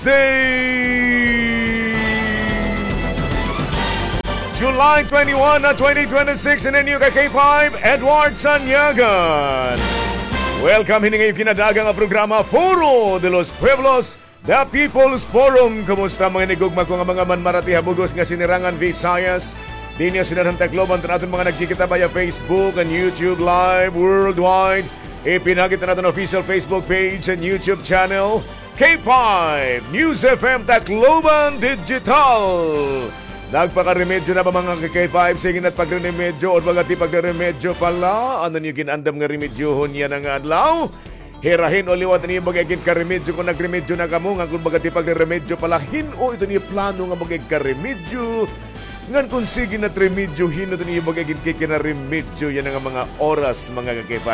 Wednesday, July 21, 2026, and then kay K5, Edward Sanyagan. Welcome hindi ngayon kinadagang ang programa Foro de los Pueblos, The People's Forum. Kumusta mga nigugma ko nga mga manmarati habugos nga sinirangan Visayas? Di niya sinadang Tacloban natin mga nagkikita via Facebook and YouTube Live worldwide. Ipinagit na natin official Facebook page and YouTube channel K5 News FM Tacloban Digital. Nagpakaremedyo na ba mga K5? Sige na't pagremedyo o bagati pagremedyo pala. Ano niyo ginandam nga remedyohon yan ang adlaw? Hirahin o liwat niyo magiging karemedyo kung nagremedyo na kamo. Nga kung bagati pagremedyo pala o ito niyo plano nga magiging karemedyo. Ngan kung sige na remedyo hino ito niyo magiging kikinaremedyo yan ang mga oras mga K5.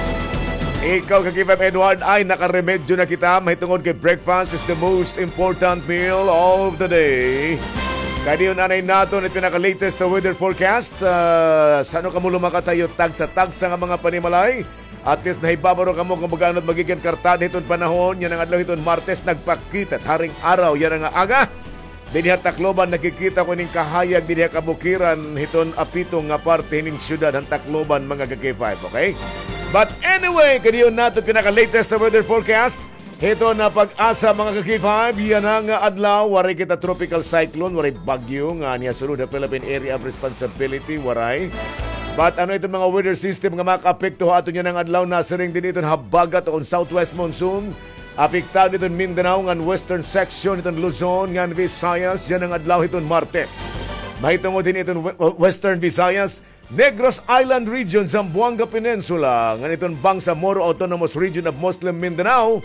Ikaw, Kakipam Edward, ay nakaremedyo na kita. Mahitungod kay breakfast is the most important meal of the day. Kaya yun, anay nato at pinaka-latest na weather forecast. Saan ka mo lumakatayo tagsa-tagsa nga mga panimalay? At least nahibabaro ka mo kung magano't magiging kartad itong panahon. Yan ang adlaw itong Martes, nagpakita at haring araw. Yan ang aga. Diniha Tacloban, nakikita ko ning kahayag. Diniha kabukiran, itong apitong nga parte hining syudad ng Tacloban, mga K5, okay? But anyway, kaniyon nato pinaka-latest na weather forecast. Ito na pag-asa mga K5. Yan ang adlaw. Waray kita tropical cyclone. Waray bagyo nga niya sunod na Philippine Area of Responsibility. Waray. But ano itong mga weather system nga maka-apekto ato niya ng adlaw. Nasiring din itong habagat o southwest monsoon. Apektado itong Mindanao ng western section. Itong Luzon ng Visayas. Yan ang adlaw itong Martes. Mahitungod din itong Western Visayas, Negros Island Region, Zamboanga Peninsula, nganitong Bangsamoro Autonomous Region of Muslim Mindanao.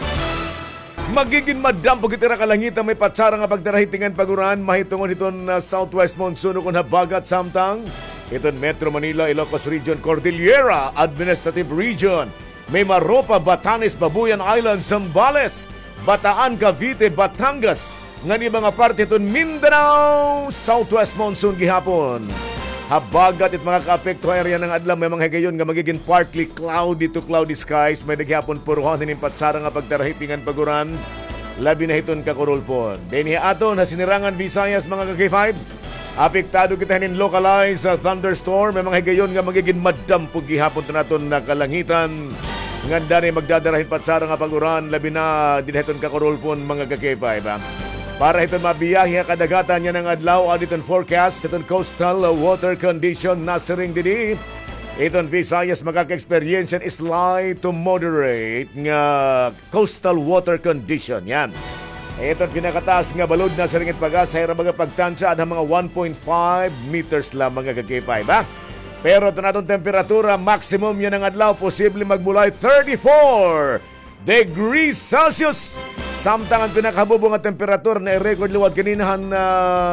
Magiging madampog itira kalangitan may patsara nga pagdarahitingan paguran. Mahitungod itong Southwest Monsoon kung habagat samtang itong Metro Manila, Ilocos Region, Cordillera Administrative Region, may Maropa, Batanes, Babuyan Island, Zambales, Bataan, Cavite, Batangas, nga ni mga parte itong Mindanao, Southwest Monsoon gihapon. Habagat at mga ka-apekto area ng adlaw may mga higayon nga magiging partly cloudy to cloudy skies. May naghihapon puruhan din yung patsara nga pagtarahitingan paguran. Labi na hiton kakurulpon. Dahil ato na sinirangan Visayas mga ka-K5. Apektado kita in localized thunderstorm. May mga higayon nga magiging madampog gihapon naton na kalangitan. Nganda na magdadarahin patsara nga paguran. Labi na din hiton kakurulpon mga ka-K5. Para itong mabiyahe kadagatan niya ng adlaw at itong forecast, itong coastal water condition nasiring didi. Itong Visayas makaka-experience is light to moderate nga coastal water condition. Yan. Itong pinakataas nga balod na siringit pag-asa ay mga pagtansya at mga 1.5 meters lang mga K5. Pero ito na itong temperatura, maximum yan ng adlaw, posible magmulay 34 degrees Celsius. Samtang ang pinakahabubong at temperatura na i-record liwat kaninahan na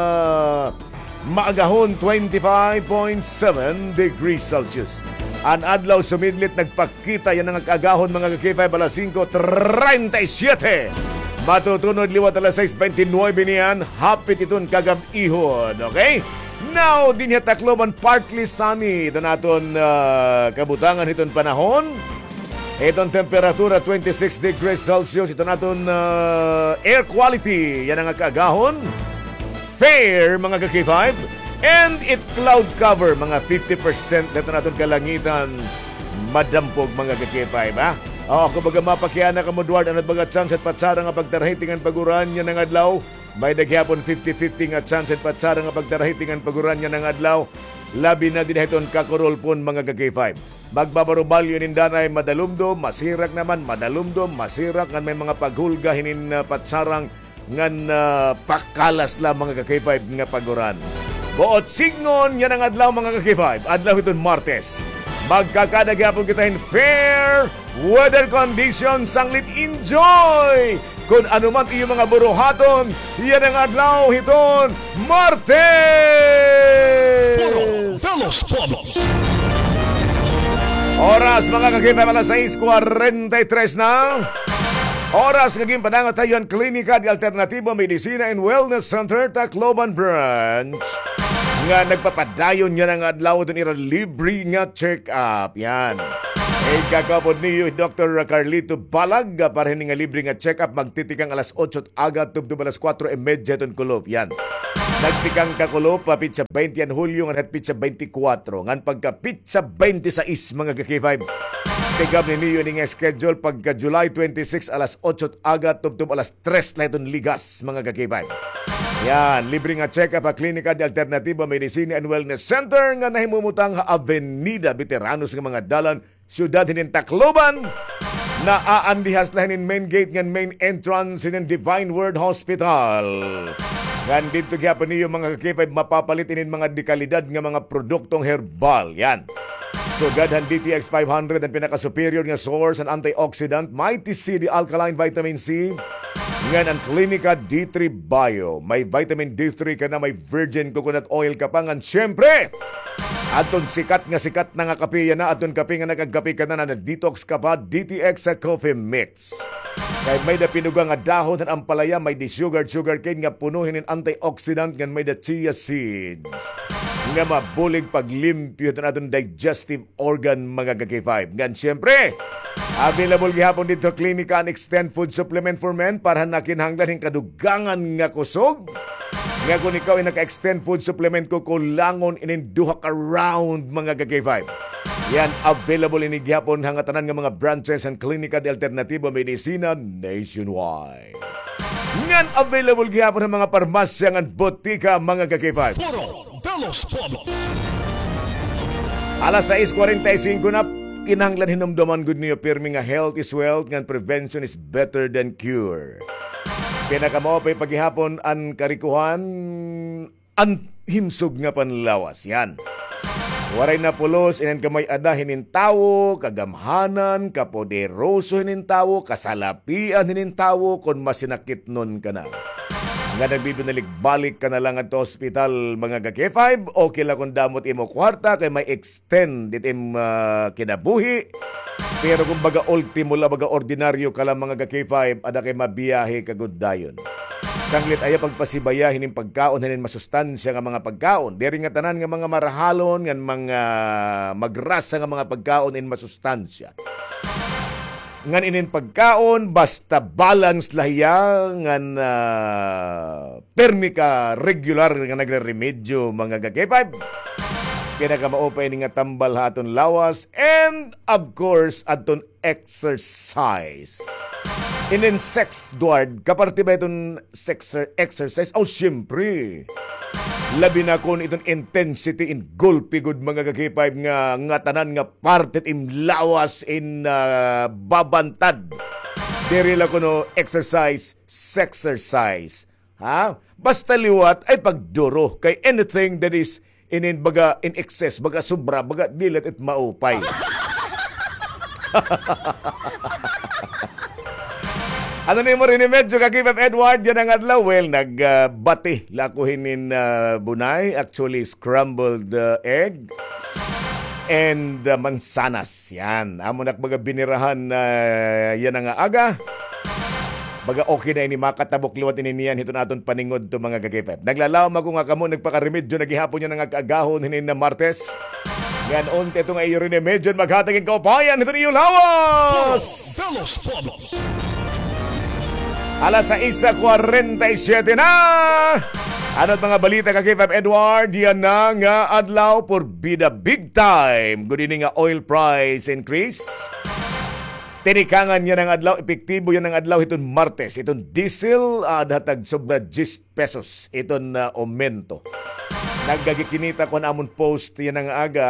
maagahon 25.7 degrees Celsius. Ang adlaw sumidlit nagpakita yan ang agahon mga K5 alas 5:37. Matutunod liwat alas 6:29 niyan. Hapit itong kagab-ihon. Okay? Now, din niya Tacloban partly sunny. Ito natin kabutangan itong panahon. Itong temperatura 26 degrees Celsius. Ito natin air quality. Yan ang kaagahon. Fair mga K5. And it cloud cover mga 50%. Ito natin kalangitan. Madampog mga K5. Kumbaga mapakiana ka mo Duard. Ano't baga chance at patsara nga pagtarahitingan paguran. Yan ang adlaw. May daghapon 50-50 nga chance at patsara nga pagtarahitingan paguran. Yan ang adlaw. Labi na din itong kakurulpon mga K5. Magbabarubalyo nindanay madalumdom, masirak naman, madalumdom, masirak ngan may mga paghulga hinin patsarang ngan pakalas lang mga K5 nga paguran. Buot signon yan ang adlaw mga K5. Adlaw itong Martes. Magkakadaghapon kita in fair weather conditions. Sanglit enjoy! Kung ano man iyong mga buruhaton, yan ang adlaw itong Martes! Foro de los Pueblos. Oras mga K5 alas 6:43 na. Oras ngaging padangat tayo ang Klinika de Alternatibo Medicina and Wellness Center Tacloban Branch. Nga nagpapadayon niya ng adlaw ito nila libre nga check-up. Yan. Kakapod niyo Dr. Carlito Balag para nga libre nga check-up magtitikang alas 8 aga tubdub alas 4:30 ton kulop. Yan. Nagtikang kakulop pizza 20 Hulyo ngan pizza 24 ngan pagka pizza 26 mga ka-K5. Tigab ni niyo ning schedule pagka July 26 alas 8 aga tubdub alas 3 layton ligas mga ka-K5. Yan, libre nga check-up a Klinika de Alternativa Medicine and Wellness Center nga nahimumutang ha Avenida Veteranos nga mga dalan siyudad hinin Tacloban na aandihas lahin in main gate ngan main entrance hinin Divine Word Hospital. Ngan dito gyapon niyo mga kakipay mapapalit inin mga dekalidad nga mga produktong herbal. Yan. Sugadhan DTX 500 ang pinaka-superior nga source and antioxidant, Mighty C, the alkaline vitamin C. Ngan ang Klinika D3 Bio. May vitamin D3 ka na, may virgin coconut oil ka pa. Ngan syempre, aton sikat na nga kape yan na. Aton kape nga nagagapi ka na detox ka pa. DTX sa coffee mix. Kay may da pinuga nga dahon at ampalaya, may di sugar cane nga punuhin in antioxidant ngan may da chia seeds. Nga mabulig paglimpyo ito natin digestive organ mga K5. Ngan syempre, available gihapon dito Klinika and Extend Food Supplement for Men para nakinhanglan ng kadugangan nga kusog. Nga kung ikaw ay naka-extend food supplement ko kulangon ininduha ka round mga K5. Yan, available ini gihapon hangatanan nga mga branches and Klinika de Alternativa Medicina nationwide. Ngan available gihapon ng mga parmasya ngan botika mga K5. Belos Pueblo. Alas 6:45 na kinahanglan hinumduman good niyo pirmi nga health is wealth ngan prevention is better than cure. Pinakamaopay paghihapon ang karikuhan ang himsog nga panlawas. Yan. Waray na pulos inan kamay ada hinin tawo, kagamhanan, kapoderoso hinin tawo, kasalapian hinin tawo kon masinakit nun ka na. Nga nagbibinalik-balik ka na lang at hospital mga K5, okay lang kung damot imo kwarta kay may extend itim kinabuhi. Pero kung baga ultimo la baga ordinaryo ka lang mga K5, ada kay mabiyahe kagud dayon. Sanglit aya pagpasibaya hinin pagkaon hinin masustansya nga mga pagkaon. Diri nga tanan nga mga marahalon nga mga magrasa nga mga pagkaon in masustansya. Ngan inin pagkaon basta balance lahiya ngan permi ka regular nga nagre-remedyo mga K5. Pinakamaopay ni nga tambal haton lawas and of course aton exercise. Inin sex duard kaparti ba itong exercise? Oh, syempre. Labi na kon itong intensity in gulpi good mga K5 nga tanan nga partet im lawas in babantad. Diri la kuno exercise, sexercise. Ha? Basta liwat ay pagduro kay anything that is in baga in excess, baga sobra, baga dilet it maupay. Ano ni mo rin medyo kakipap Edward yan ang adlaw? Well, nagbati lakuhin in bunay, actually scrambled egg and mansanas. Yan. Amo nakbaga binirahan yan ang aga. Baga okay na ini makatabok liwat ini niyan hito naton paningod to mga kakipap. Naglalaom ako nga kamo nagpakaremedyo nagihapon yan ang agahon hinin na Martes. Yan unti ito nga iyo rin medyo maghatagin kaupayan hito niyo lawas! Belos Pueblo. Alas 6:47 na! Ano't mga balita kakipap Edward? Yan na nga adlaw for bida big time. Good evening nga oil price increase. Tinikangan yan ang adlaw. Epektibo yan ang adlaw itong Martes. Itong diesel datag sobra 10 pesos. Itong aumento. Naggagikinita ko na amon post yan ang aga.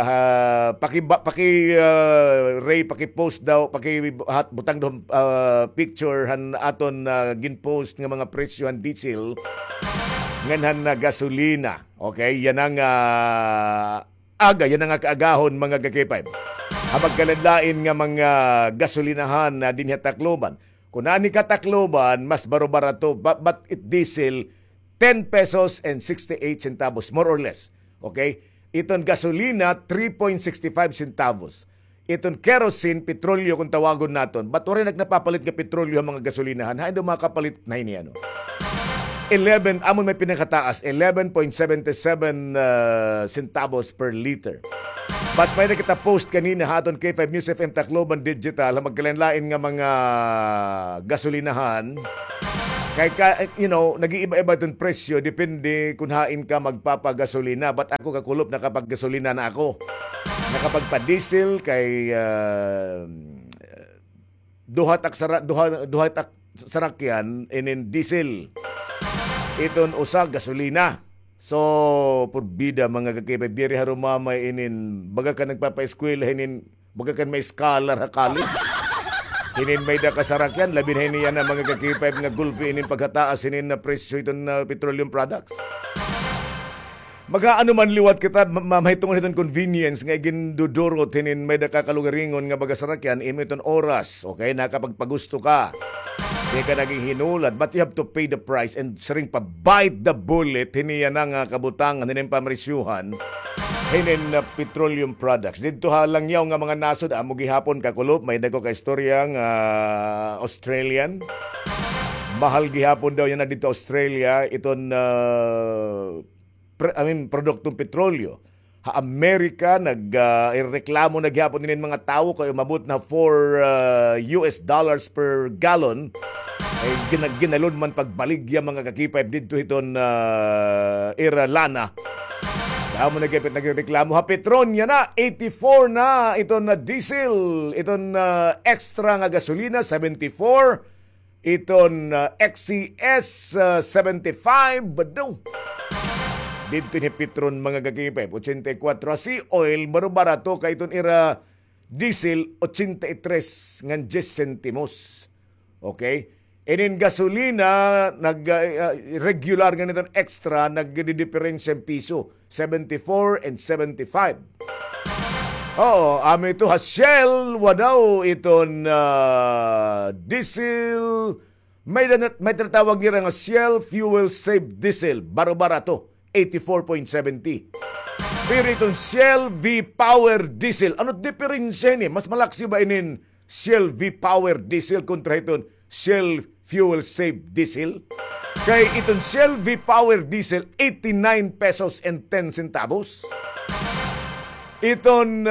Paki-post daw, butang daw picture han aton gin-post nga mga presyo han diesel nganhan na gasolina. Okay, yan ang aga, yan ang kaagahon mga K5. Habag kaladlain nga mga gasolinahan na dinhi Tacloban. Kung nani ka Tacloban, mas baro-barato, but it diesel 10 pesos and 68 centavos, more or less. Okay? Itong gasolina, 3.65 centavos. Itong kerosene, petrolyo kung tawagon naton. Ba't rin nagnapapalit nga petrolyo ang mga gasolinahan? Ha, hindi makapalit na ini ano. 11, amon may pinakataas, 11.77 centavos per liter. But may na kita post kanina haton K5 News FM Tacloban Digital magkalanlain nga mga gasolinahan. Nag-iiba-iba itong presyo depende kung hain ka magpapagasolina. But ako kakulop nakapaggasolina na ako. Nakapagpa-diesel kay duhatak sarakyan inin diesel. Iton usa gasolina. So, purbida mga kakipay, diri harumamay inin, baga ka nagpapa-eskwela, baga ka may scholar ha college. Hinin may da kasarakyan, labin hiniyan na mga kakipay, nga gulpi inin paghataas inin na presyo iton na petroleum products. Magaano man liwat kita, mahitungan iton convenience, nga igindudurot, hinin may da kakalugaringon nga baga sarakyan, imiton oras, okay, nakapagpagusto ka. Di ka naging hinulad, but you have to pay the price and saring pa-bite the bullet, hiniya na nga kabutangan, hinin pamarisyuhan, hinin na petroleum products. Dito halang yaw nga mga nasod, amo gihapon kakulop, may dago ka istoryang Australian. Mahal gihapon daw yan na dito Australia, iton produktong petrolyo. Amerika nagreklamo na gyapon din mga tao kay umabot na $4 per gallon ay ginalon man pagbaligya mga kakipay dito iton Iralana. Damo nagreklamo ha Petronia na 84 na iton na diesel, iton extra nga gasolina 74, iton XCS 75 badong. Dito ni Petron mga kakipay, 84. Si oil, baro-barato kay iton ira diesel, 83 ngan 10 centimos. Okay? Inin gasolina, regular nga niton extra, nagdi-difference ang piso, 74 and 75. Oo, amo ito ha Shell, wadaw iton diesel, may tinatawag nila nga Shell Fuel Save Diesel, baro-barato. 84.70. Pero itong Shell V-Power Diesel, ano diferensya ni? Mas malaksi ba inin Shell V-Power Diesel kontra itong Shell Fuel Save Diesel? Kay itong Shell V-Power Diesel, 89 pesos and 10 centavos. Itong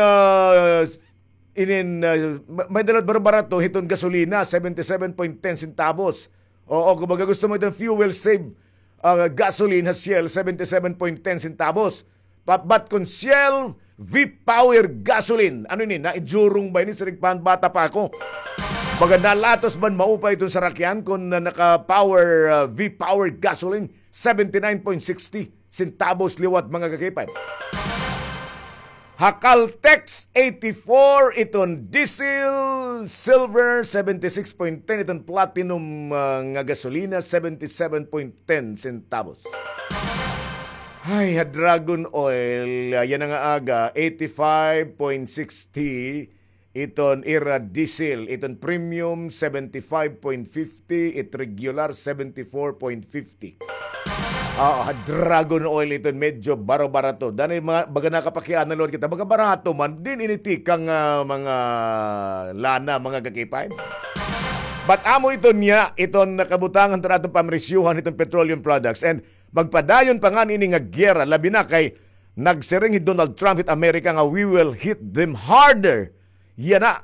may dalat barato itong gasolina, 77.10 centavos. Oo, kung baga gusto mo itong Fuel Save gasoline has Shell 77.10 centavos. But kung Shell V-Power gasoline, ano ni na ijurong ba ni sirigpan bata pa ako. Baga nalatos ban maupay itong sarakyan kung naka-power V-Power gasoline 79.60 centavos liwat mga kakipay. Hakaltex 84 iton diesel, silver 76.10 iton platinum nga gasolina 77.10 centavos. Ay, Dragon oil yan nga aga 85.60 iton ira diesel, iton premium 75.50, it regular 74.50. Dragon oil ito medyo baro-barato. Dahil baga nakapakian na Lord kita, baga barato man, din initikang mga lana, mga kakipay. But amo ito niya, itong nakabutangan ito natong pamrisyuhan itong petroleum products. And magpadayon pa nga ini nga gyera, labi na kay nagsiring ni Donald Trump at Amerika nga we will hit them harder. Yan na,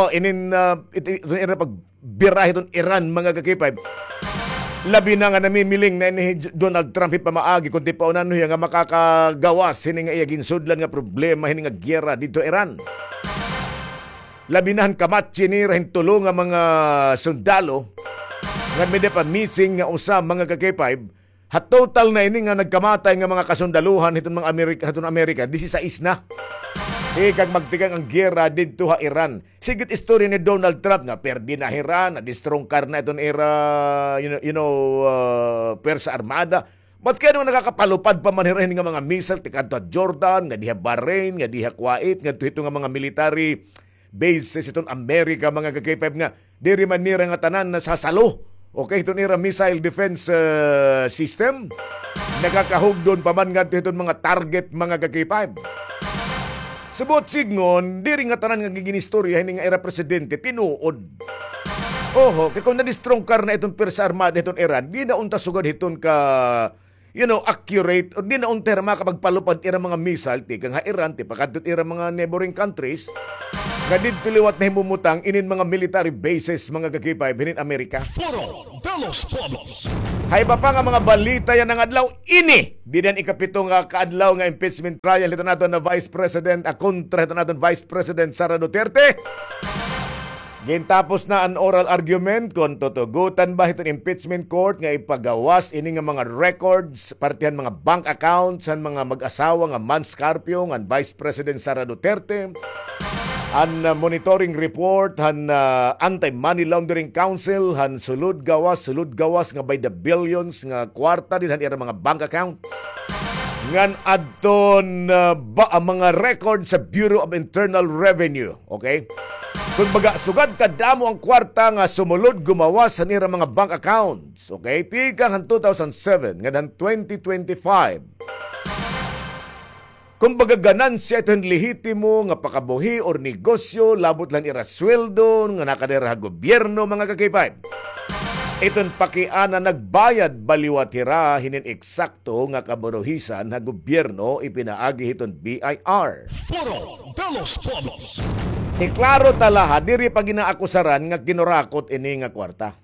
pagbirahe itong Iran, mga kakipay. Labi na nga namimiling na ni Donald Trump pamaagi kundi pa unan nga makakagawas hini nga iyaging sudlan nga problema hini nga gyera dito Iran. Labi na kamatsi ni rahin tulong nga mga sundalo nga may pa missing nga usa mga kakipay. Hat total na ini nga nagkamatay nga mga kasundaluhan hitong mga Amerika 16 na. Kag magtigang ang gyera dito ha Iran. Sigit istorya ni Donald Trump nga perdi na Iran, na-distrongkar na itong era, Persa Armada. Ba't kaya naman nakakapalupad pa man nga mga missile, tikadto Jordan, nga diha Bahrain, nga diha Kuwait, nga ito nga mga military bases itong Amerika, mga kakipay nga, diri man nira nga tanan na sasalo. Okay, itong era missile defense system. Nakakahugdon pa man nga itong mga target, mga kakipay. Subot signon, diri nga tanan nga giginistorya hini nga era presidente tinuod. Oho, kay kung na-distrongkar na itong Persa Armada itong Iran, di na unta sugad hiton ka accurate o di na ang terma kapag palupad ira mga missile ti kang Iran ti pakadtot ira mga neighboring countries nga didto liwat na himumutang inin mga military bases mga kakipay binin Amerika. Foro de los Pueblos. Hay ba pa nga mga balita yan ng adlaw ini di dan ikapito nga kaadlaw nga impeachment trial ito naton na Vice President kontra ito naton Vice President Sara Duterte. Gintapos na ang oral argument kung tutugutan ba itong impeachment court nga ipagawas ini nga mga records, partihan mga bank accounts, ang mga mag-asawa nga Manscarpio, ang Vice President Sara Duterte, ang monitoring report, ang Anti-Money Laundering Council, ang sulud gawas nga by the billions nga kwarta din ang mga bank accounts. Ngan adton ba ang mga records sa Bureau of Internal Revenue, okay? Kung baga sugad kadamo ang kwarta nga sumulod gumawas sa nira mga bank accounts. Okay? Tikang han 2007, ngadan 2025. Kung baga ganansya ito lehitimo nga pakabuhi or negosyo, labot lang ira sweldo nga nakadera gobyerno mga kakipay. Iton pakiana nagbayad baliwatira hinin eksakto nga kaburuhisan na gobyerno ipinaagi hiton BIR. Foro de los Pueblos. Iklaro talaha, diri pa ginaakusaran nga kinurakot ini nga kwarta.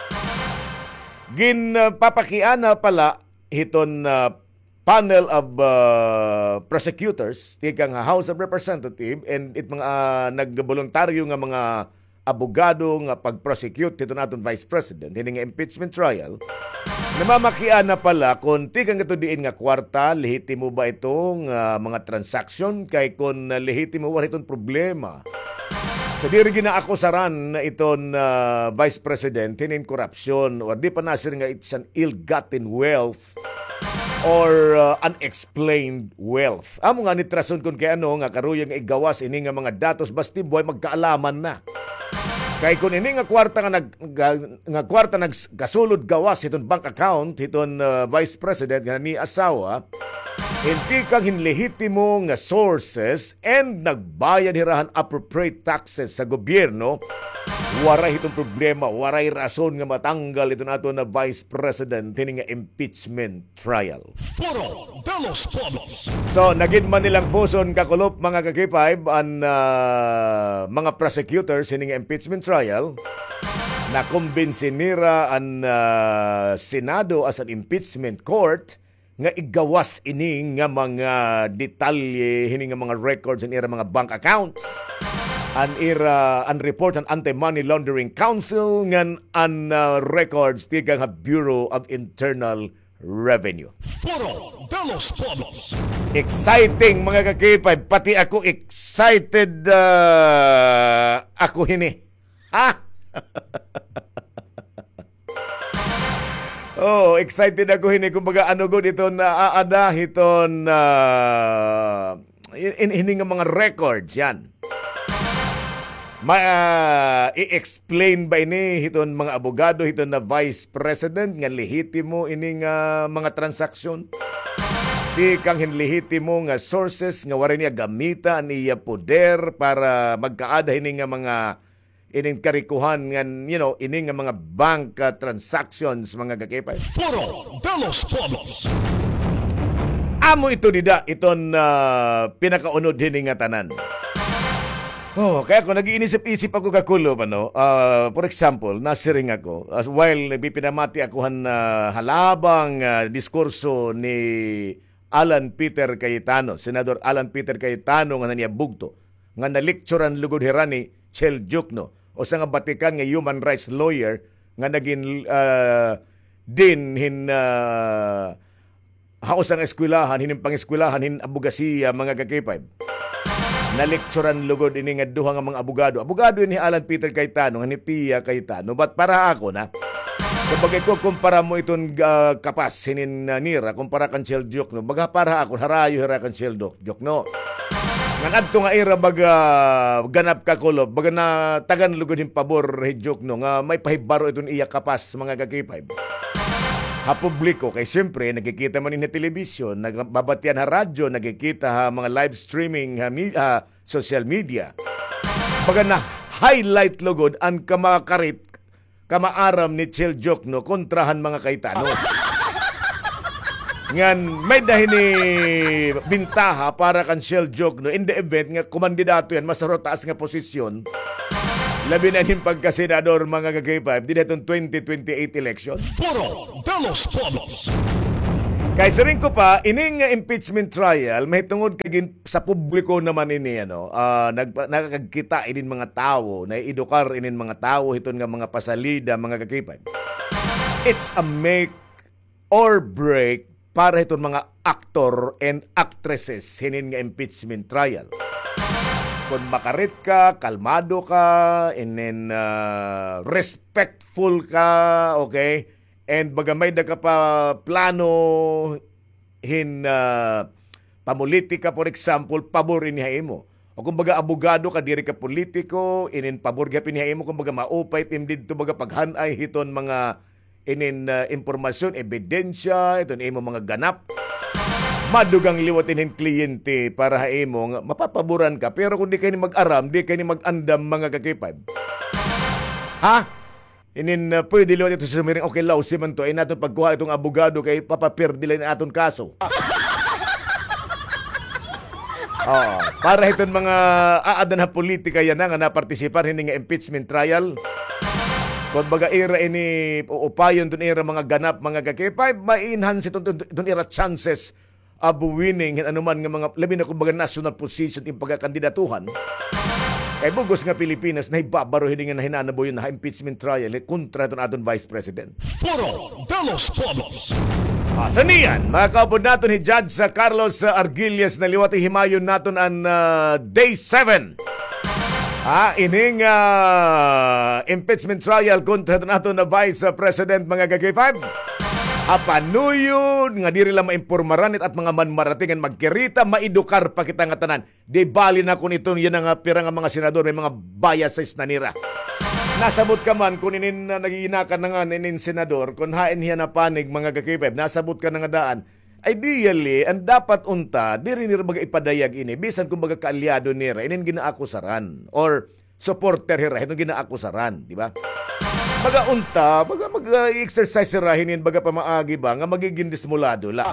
Papakiana pala hiton panel of prosecutors, tikang House of Representatives and it mga nagboluntaryo nga mga abogado nga pag-prosecute dito naton Vice President, hindi nga impeachment trial, namamakiana pala kung tikang ito diin nga kwarta, lehitimo ba itong mga transaction, kay kung lehitimo ba itong problema. So diri ginaakusaran na iton Vice President hinin corruption or di pa nasir nga it's an ill-gotten wealth or unexplained wealth. Amo nga nitrason kun kay ano nga karuyang igawas ini nga mga datos basti boy magkaalaman na. Kay kun ini nga kwarta nga nagkasulod gawas iton bank account iton Vice President nga ni asawa, hindi kang hinlehitimo nga sources and nagbayad hirahan appropriate taxes sa gobyerno, waray itong problema, waray rason nga matanggal ito nato na Vice President hini nga impeachment trial. Foro de los Pueblos. So, naging man nilang puson kakulop mga kakipay ang mga prosecutors hini nga impeachment trial na kumbinsi nira ang Senado as an impeachment court nga igawas ini nga mga detalye hini nga mga records and ira mga bank accounts an report an Anti-Money Laundering Council ngan an records tigang Bureau of Internal Revenue. Foro de los Pueblos. Exciting mga kakipay, pati ako excited ako hini. Ha? Oh, excited ako hini kumbaga ano gud ito na aada hiton hini nga mga records yan. I-explain ba ini hiton mga abogado hiton na Vice President nga lehitimo ini nga mga transaksyon? Di kang hinlehitimo nga sources nga wala niya gamita niya poder para magkaada ini nga mga ining karikuhan nga ini nga mga bank transactions mga kakipay. Foro de los Pueblos. Amo ito dida iton pinakaunod hini nga tanan. Oh, kaya ako nag-iinisip-isip ako kakulo for example, nasiring ako while nagpipinamati ako halabang diskurso ni Alan Peter Cayetano, Senador Alan Peter Cayetano nga niya bugto nga na-lecturean lugod hirani Chel Jukno o sa nga batikan nga human rights lawyer nga naging haos ang eskwelahan, hining pang-eskwelahan, hining abogasiya mga kakipay. Na-lecturean lugod ini nga duha nga mga abogado. Abogado ni Alan Peter Cayetano nga ni Pia Cayetano. But para ako na, kapag ko kumpara mo itong kapas hinin nira, kumpara kan Chel Jukno, baga para ako, harayo kan Chel Jukno. Nga adto nga ira baga ganap ka kulob, baga na tagan lugod yung pabor hijok no nga may pahibaro itong iya kapas mga kakipay. Publiko kay siyempre nakikita man ni telebisyon, nagbabatian ha radyo, nakikita ha mga live streaming social media. Baga na highlight lugod ang kamakarit kamaaram ni Chel Jukno kontrahan mga Cayetano. Ngan may dahil ni bintaha para kan shell joke no in the event nga kumandidato yan masaro taas nga posisyon. Labi na nin pagkasenador mga kagaypay di natong 2028 election. Foro de los Pueblos. Kay rin ko pa, ining impeachment trial, may tungod kagin sa publiko naman ini, nakakagkita inin mga tao, naiidukar inin mga tao, hiton nga mga pasalida, mga kakipay. It's a make or break para hiton mga actor and actresses hinin nga impeachment trial. Kung makarit ka, kalmado ka, and then respectful ka, okay? And bagamay na ka pa plano pamulitika, for example, pabor inihain mo. O kung baga abogado ka, diri ka politiko, inin pabor ka pinihain mo, kung baga maupay, timdid to baga paghanay, hiton mga impormasyon, ebidensya, iton imo mga ganap. Madugang liwat inin kliyente para hain mo, mapapaboran ka. Pero kung di kayo ni mag-aram, di kayo ni mag-andam mga kakipad. Ha? Inin pwede liwat ito sa sumiring, okay, lausi man to, ay natin pagkuha itong abogado kay papaperdilay na aton kaso. Para iton mga aadan na politika yan nga napartisipan hindi nga impeachment trial. Kung baga ira ini upayon dun ira mga ganap mga kakipay, ma-enhance itong ira chances of winning anuman nga mga labi na kung baga national position in pagkakandidatuhan. Kay bugos nga Pilipinas na ibabaro hindi nga nahinanabo yun na impeachment trial kontra itong aton Vice President. Foro de los Pueblos. Sa niyan, mga kaupod natin ni Judge Carlos Arguillas na liwati himayon natin ang Day 7. Ining impeachment trial kontra natin na Vice President mga gagay 5. Panuyon nga diri lang maimpormaran at mga manmaratingan magkirita maidukar pa kita nga tanan. Di bali na kun ito yan nga pira nga mga senador may mga biases na nira. Nasabot ka man kung inin nagiginakan na nga inin senador kung hain hiya na panig mga kakipeb nasabot ka na nga daan. Ideally, ang dapat unta diri nira baga ipadayag ini bisan kung baga kaalyado nira inin ginaakusaran or supporter hira itong ginaakusaran, di ba? Baga unta, baga mag-exercise rahinin baga pamaagi ba nga magiging dismulado la.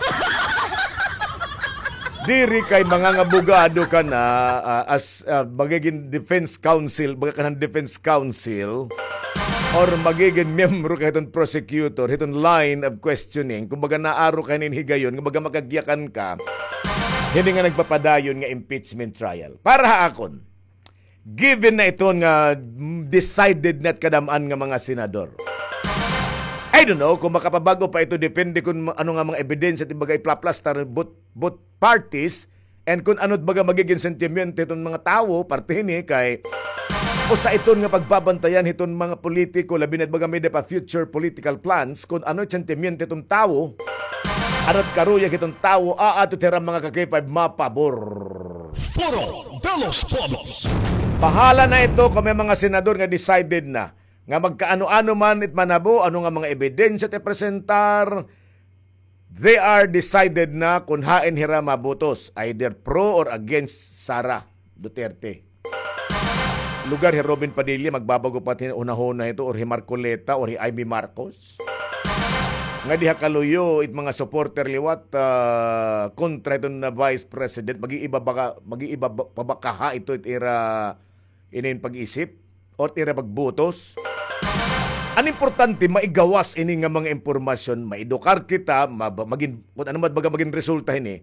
Diri kay mga abogado ka na as magiging defense counsel, baga ka ng defense counsel or magiging member ka itong prosecutor, itong line of questioning, kung baga naaro ka nin higayon, kung baga magagyakan ka, hindi nga nagpapadayon nga impeachment trial. Para haakon, given na ito nga decided net kadamaan nga mga senador. I don't know kung makapabago pa ito, depende kung ano nga mga ebidensya at baga iplaplastar both parties and kung ano't baga magiging sentiment itong mga tao, parte ni kay o sa iton nga pagbabantayan itong mga politiko, labi na baga may pa future political plans, kung ano't sentiment itong tao, ano't karuya itong tao, ato tira mga kakipay mapabor. Foro de los Pueblos. Bahala na ito kung may mga senador nga decided na nga magkaano-ano man it manabo, ano nga mga ebidensya te presentar, they are decided na kung hain hira mabutos, either pro or against Sara Duterte. Lugar hi Robin Padilla, magbabago pa unahon na ito, or hi Marcoleta, or hi Amy Marcos. Nga diha kaluyo, it mga supporter liwat, kontra ito na Vice President, mag-iiba pa baka ha ito it ira inin pag-isip, o tira pagbutos. Ang importante, maigawas ini nga mga impormasyon, maidukar kita, maging, kung ano baga maging resulta ini,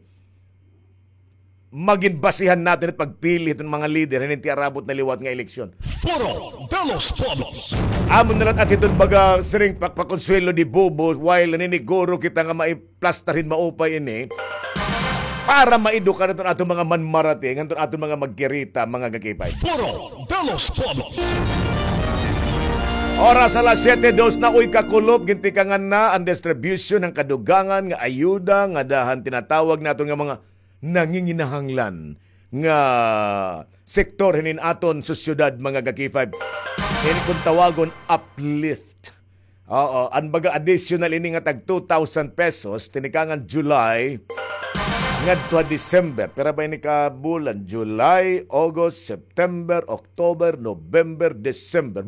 maging basihan natin at pagpili itong mga leader, hindi arabot na liwat nga eleksyon. Foro de los Pueblos. Amon na lang at itong baga siring pakpakonsuelo di Bobo, while naniniguro kita nga maiplastarin maupay ini, para maidukar itong atong mga manmarating, itong atong mga magkirita, mga gagipay. Foro de los Pueblos. Oras alas 7:02 na uy kakulob, ginti ka nga na ang distribution ng kadugangan nga ayuda nga dahan tinatawag naton nga mga nanginginahanglan nga sektor hinin aton sa syudad mga gakifay. Hini kung tawagon uplift. Oo, ang baga additional ini nga tag 2,000 pesos tinikangan July ngadto December. Pero ba ini ka bulan? July, August, September, October, November, December.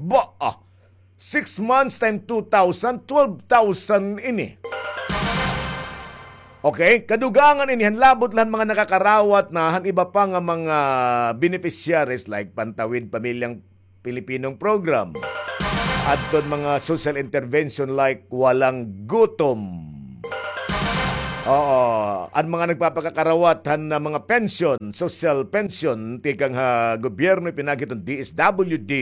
6 months time 2,000, 12,000 ini. Okay? Kadugangan inihan labot lang mga nakakarawat na han iba pa nga mga beneficiaries like Pantawid Pamilyang Pilipinong Program. Adton mga social intervention like Walang Gutom. Oo, ang mga nagpapakakarawatan na mga pension, social pension, tikang gobyerno pinagitong DSWD.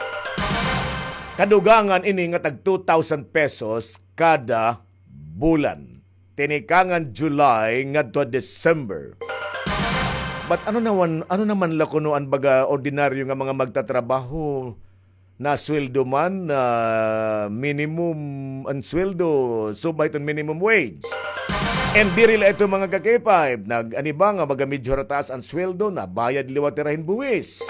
Kadugangan ini nga tag 2,000 pesos kada bulan. Tinikangan July ngadto December. But ano naman lakunoan baga ordinaryo nga mga magtatrabaho na sweldo man na minimum ang sweldo subay itong minimum wage. And di rin ito mga kakipay, nag-aniba nga baga medyo rataas ang sweldo na bayad liwat tirahin buwis.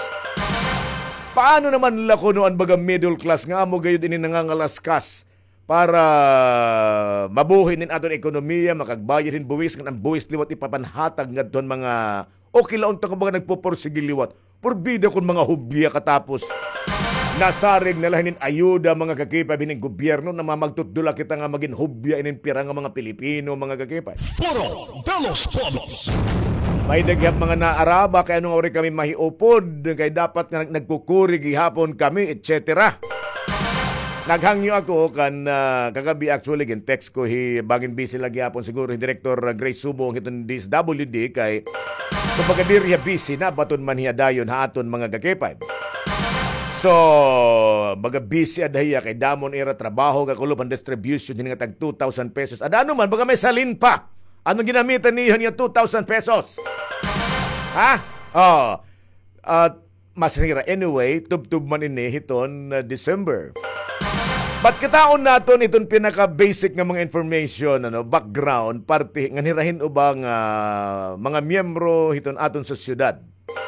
Paano naman lakunoan baga middle class nga mo gayud ini nangangalaskas para mabuhin din aton ekonomiya, makagbayad din buwis, ang buwis liwat ipapanhatag nga doon mga okay laon ta baga nagpupursige liwat. Purbida kung mga hubya katapos nasarig na lahinin ayuda mga kakipay bining gobyerno na mamagtutdula kita nga maging hubya inin pira nga mga Pilipino mga kakipay. Foro de los Pueblos. May daghap mga naaraba kaya nung ori kami mahiupod kay dapat nga nagkukuri gihapon kami etc. Naghangyo ako kan kagabi actually gin text ko bagin busy lagi hapon siguro Director Grace Subong itong DSWD kay kumbaga diri busy na baton man hiya dayon haaton mga kakipay. So, baga busy adaya kay damon era trabaho kakulob ang distribution nga tag 2,000 pesos. Ada ano man baga may salin pa. Anong ginamitan niyo yung 2,000 pesos? Ha? Oh. Mas hira anyway, tub-tub man ini hiton December. But kitaon naton itong pinaka-basic nga mga information, background, parte, nga hirahin ubang mga miyembro hiton aton sa syudad.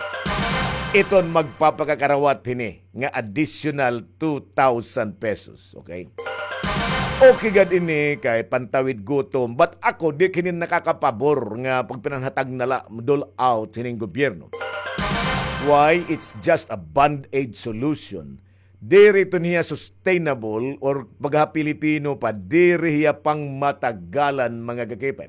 Iton magpapakakarawat hini nga additional 2,000 pesos. Okay? Okay gad ini kay Pantawid Gutom. But ako, di kinin nakakapabor nga pagpinanhatag nala dole out hining gobyerno. Why? It's just a band-aid solution. Diri ito niya sustainable or pagha Pilipino pa, diri hiya pang matagalan mga kakipay.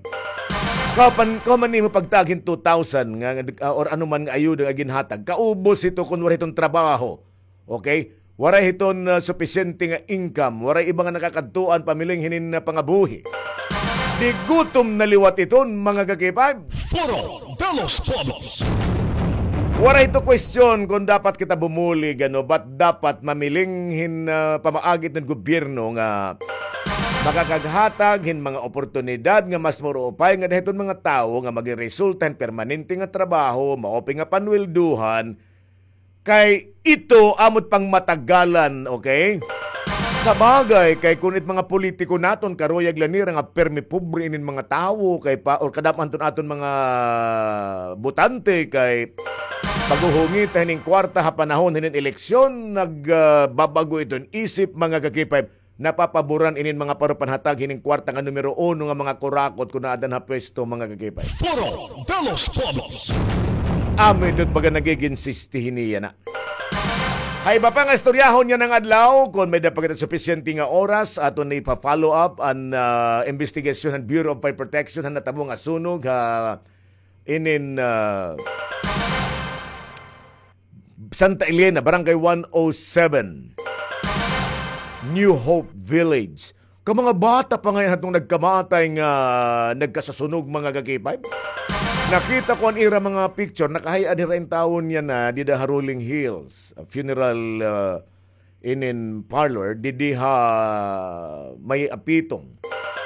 Kaman ni mo pagtagin 2,000 nga or anuman nga ayuda nga ginhatag, kaubos ito kung wala itong trabaho. Okay? Wala itong suficiente nga income, wala ibang nakakadtuan pamiling hinin na pangabuhi. Di gutom na liwat iton mga kakipay. Foro de los Pueblos. Wala ito question kung dapat kita bumuli ba't dapat mamilinghin pamaagit ng gobyerno nga makakaghatag hin mga oportunidad nga mas moropay nga dahiton mga tao nga magiresulta in permanente nga trabaho, maopi nga panwilduhan, kay ito amot pang matagalan, okay? Sa bagay, kay kunit mga politiko naton, karoyag lanira nga permi pobre inin mga tao, kay pa, or kadapan aton mga butante, kay paghuhungit hining kwarta panahon hining eleksyon, nagbabago iton isip mga kakipay, napapaboran inin mga parupanhatag hining kwarta nga numero 1 nga mga kurakot kung naadan ha pwesto mga kakipay. Foro de los Pueblos. Amo ito't baga nagiging sistihin niya na. Hay ba pa nga istoryahon niya ng adlaw kung may dapat suficiente nga oras aton na ipa-follow up ang investigation ng Bureau of Fire Protection ang natabo nga sunog inin Santa Elena, Barangay 107, New Hope Village. Ka mga bata pa ngayon itong nagkamatay nga nagkasasunog mga kakipay. Nakita ko ang ira mga picture, nakahayaan ni rin taon niya na dida Rolling Hills, a funeral in parlor, didi may apitong.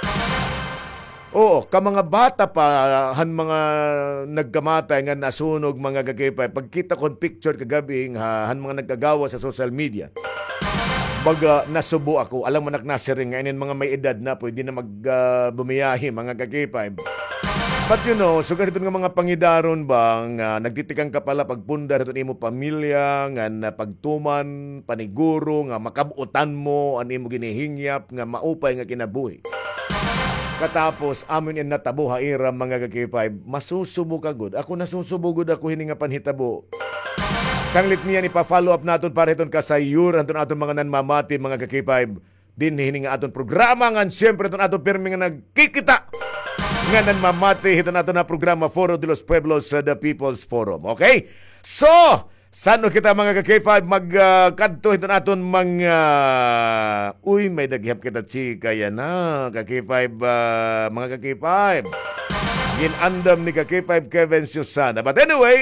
Oo, ka mga bata pa han mga nagkamatay nga nasunog mga kakipay. Pagkita ko picture kagabi han mga nagkagawa sa social media. Baga nasubo ako, alam mo naknasiring nga inin mga may edad na pwede na magbumiyahi mga kakipay. But you know, so ganito nga mga pangidaron bang nagtitikang ka pala pagpundar ito imo pamilya, nga pagtuman, paniguro, nga makabutan mo, ano imo ginihingyap, nga maupay nga kinabuhi. Katapos, amin yung natabo haira mga kakipay, masusubo ka good. Ako nasusubo good ako hininga panhitabo. Sanglit niya ni pa-follow up naton para iton kasayur, anton aton mga nanmamati mga kakipay. Din hininga aton programa nga, siyempre aton pirmi nga nagkikita nga nan mamati hito nato na programa Foro de los Pueblos sa The People's Forum. Okay? So, sano kita mga ka-K5 magkadto hito naton mga uy, may daghihap kita chika yan na ka-K5 mga ka-K5. Ginandam ni ka-K5 Kevin Susana. But anyway,